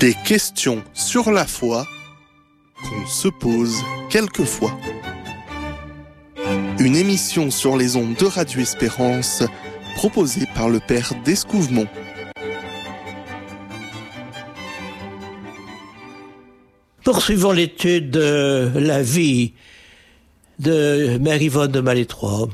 Des questions sur la foi qu'on se pose quelquefois. Une émission sur les ondes de Radio Espérance proposée par le père d'Escouvemont. Poursuivons l'étude de la vie de Mère Yvonne de Malétroit.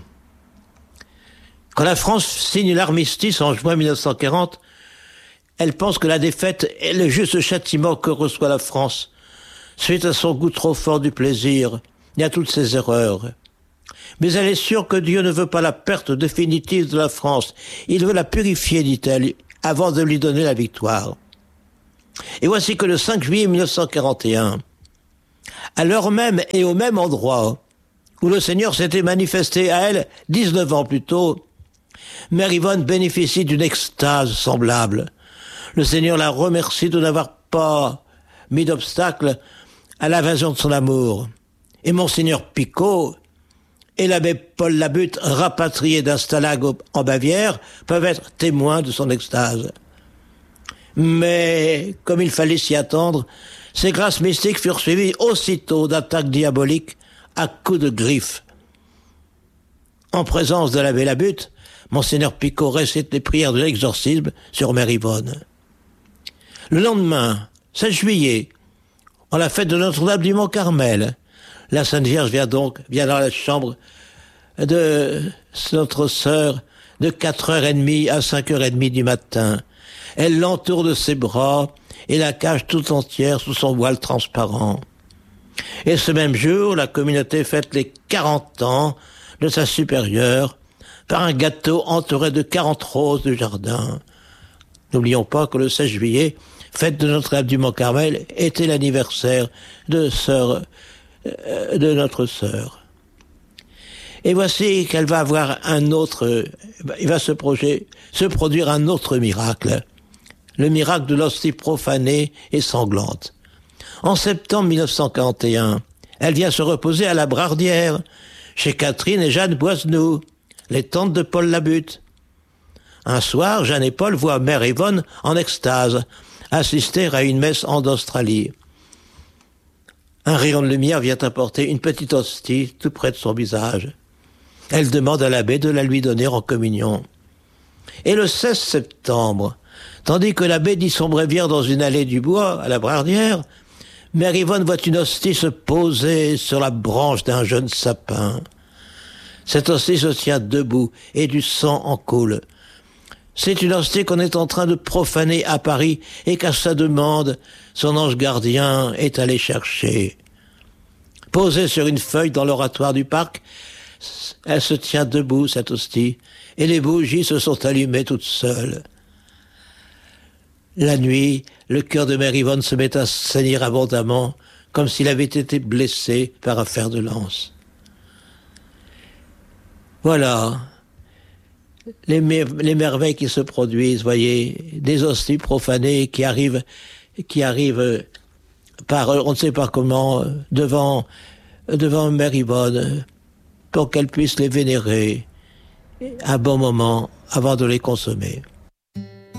Quand la France signe l'armistice en juin 1940, elle pense que la défaite est le juste châtiment que reçoit la France, suite à son goût trop fort du plaisir et à toutes ses erreurs. Mais elle est sûre que Dieu ne veut pas la perte définitive de la France. Il veut la purifier, dit-elle, avant de lui donner la victoire. Et voici que le 5 juillet 1941, à l'heure même et au même endroit où le Seigneur s'était manifesté à elle 19 ans plus tôt, Mère Yvonne bénéficie d'une extase semblable. Le Seigneur la remercie de n'avoir pas mis d'obstacle à l'invasion de son amour. Et Monseigneur Picot et l'abbé Paul Labutte, rapatriés d'un stalag en Bavière, peuvent être témoins de son extase. Mais, comme il fallait s'y attendre, ces grâces mystiques furent suivies aussitôt d'attaques diaboliques à coups de griffes. En présence de l'abbé Labutte, Monseigneur Picot récite les prières de l'exorcisme sur Mère Yvonne. Le lendemain, 16 juillet, en la fête de Notre-Dame du Mont-Carmel, la Sainte Vierge vient dans la chambre de notre sœur de 4h30 à 5h30 du matin. Elle l'entoure de ses bras et la cache tout entière sous son voile transparent. Et ce même jour, la communauté fête les 40 ans de sa supérieure par un gâteau entouré de 40 roses du jardin. N'oublions pas que le 16 juillet, fête de Notre-Dame du Mont-Carmel, était l'anniversaire de notre sœur. Et voici qu'elle va avoir il va se produire un autre miracle. Le miracle de l'hostie profanée et sanglante. En septembre 1941, elle vient se reposer à la Brardière, chez Catherine et Jeanne Boisenoux, les tantes de Paul Labutte. Un soir, Jeanne et Paul voient Mère Yvonne en extase, assister à une messe en Australie. Un rayon de lumière vient apporter une petite hostie tout près de son visage. Elle demande à l'abbé de la lui donner en communion. Et le 16 septembre, tandis que l'abbé dit son bréviaire dans une allée du bois, à la Brardière, Mère Yvonne voit une hostie se poser sur la branche d'un jeune sapin. Cette hostie se tient debout et du sang en coule. C'est une hostie qu'on est en train de profaner à Paris et qu'à sa demande, son ange gardien est allé chercher. Posée sur une feuille dans l'oratoire du parc, elle se tient debout, cette hostie, et les bougies se sont allumées toutes seules. La nuit, le cœur de Mère Yvonne se met à saigner abondamment, comme s'il avait été blessé par un fer de lance. Voilà les merveilles qui se produisent, voyez, des hosties profanées qui arrivent par, on ne sait pas comment, devant Mère Yvonne, pour qu'elle puisse les vénérer un bon moment avant de les consommer.